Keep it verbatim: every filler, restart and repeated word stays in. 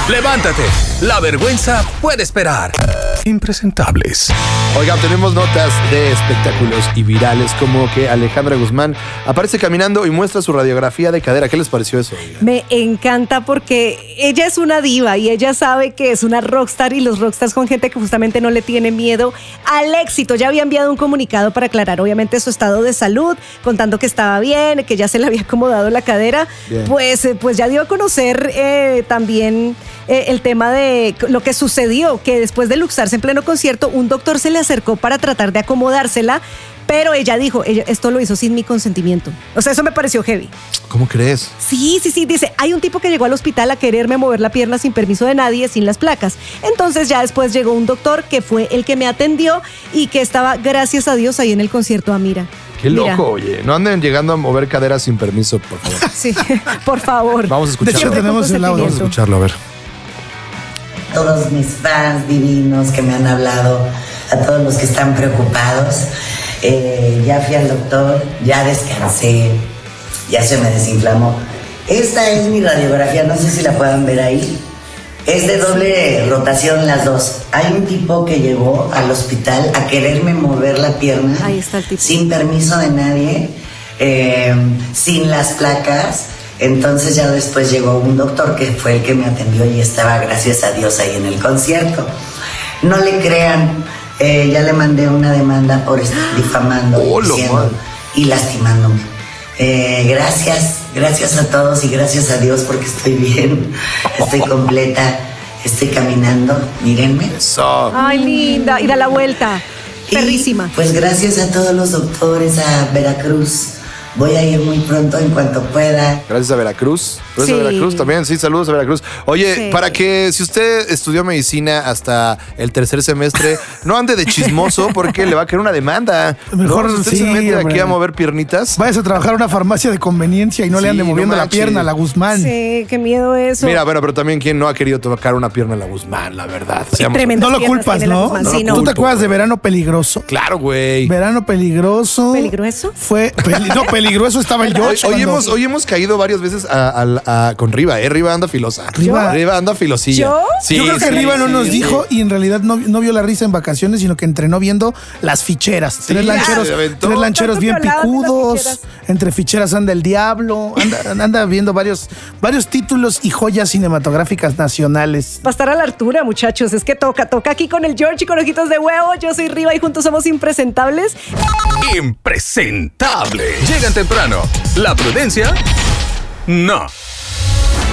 Levántate, la vergüenza puede esperar. Impresentables. Oigan, tenemos notas de espectáculos y virales, como que Alejandra Guzmán aparece caminando y muestra su radiografía de cadera. ¿Qué les pareció eso? Me encanta porque ella es una diva y ella sabe que es una rockstar, y los rockstars con gente que justamente no le tiene miedo al éxito. Ya había enviado un comunicado para aclarar obviamente su estado de salud, contando que estaba bien, que ya se le había acomodado la cadera. Pues, pues ya dio a conocer eh, también eh, el tema de lo que sucedió, que después de luxarse en pleno concierto, un doctor se le acercó para tratar de acomodársela, pero ella dijo, ella, esto lo hizo sin mi consentimiento. O sea, eso me pareció heavy. ¿Cómo crees? Sí, sí, sí, dice, hay un tipo que llegó al hospital a quererme mover la pierna sin permiso de nadie, sin las placas. Entonces ya después llegó un doctor que fue el que me atendió y que estaba, gracias a Dios, ahí en el concierto Amira. Qué Mira. loco, oye. No anden llegando a mover caderas sin permiso, por favor. Sí, por favor. Vamos a escucharlo. De hecho, tenemos el audio. Vamos a escucharlo, a ver. Todos mis fans divinos que me han hablado, a todos los que están preocupados. Eh, ya fui al doctor, ya descansé, ya se me desinflamó. Esta es mi radiografía, no sé si la puedan ver ahí. Es de doble rotación las dos. Hay un tipo que llegó al hospital a quererme mover la pierna. Ahí está el tipo. Sin permiso de nadie, eh, sin las placas. Entonces ya después llegó un doctor que fue el que me atendió y estaba, gracias a Dios, ahí en el concierto. No le crean, eh, ya le mandé una demanda por estar difamando, Oh, diciendo y lastimándome. Eh, gracias, gracias a todos y gracias a Dios porque estoy bien, estoy completa, estoy caminando, mírenme. Eso. Ay, linda, y da la vuelta. Perrísima. Y, pues gracias a todos los doctores, a Veracruz. Voy a ir muy pronto en cuanto pueda. Gracias a Veracruz. Gracias Sí. a Veracruz también. Sí, saludos a Veracruz. Oye, Sí. para que si usted estudió medicina hasta el tercer semestre, no ande de chismoso porque le va a caer una demanda. Mejor ¿No? Si usted sí, se mete aquí hombre. a mover piernitas. Vayas a trabajar a una farmacia de conveniencia y no Sí, le ande no moviendo la manches. pierna a la Guzmán. Sí, qué miedo eso. Mira, bueno, pero también quién no ha querido tocar una pierna a la Guzmán, la verdad. Seamos- tremendo. No lo Piernas culpas, tiene la ¿no? Guzmán, No sí, lo no. ¿Tú te acuerdas de Verano Peligroso? Claro, güey. Verano Peligroso. ¿Peligroso? Fue. peli- no, peligroso estaba el Hoy, George. hoy cuando- hemos, hoy hemos caído varias veces a- a- a- con Riva, ¿eh? Riva anda filosa. ¿Riva? Riva anda filosilla. ¿Yo? Sí, Yo creo que sí, Riva no sí, nos sí. dijo y en realidad no, no vio la risa en vacaciones, sino que entrenó viendo las ficheras. tres lancheros, se aventó. tres lancheros Tanto que bien hablaban de las picudos. ficheras. Entre ficheras anda el diablo. Anda, anda viendo varios, varios títulos y joyas cinematográficas nacionales. Va a estar a la altura, muchachos. Es que toca, toca aquí con el George y con ojitos de huevo. Yo soy Riva y juntos somos impresentables. Impresentable. Llegan temprano. La prudencia, no.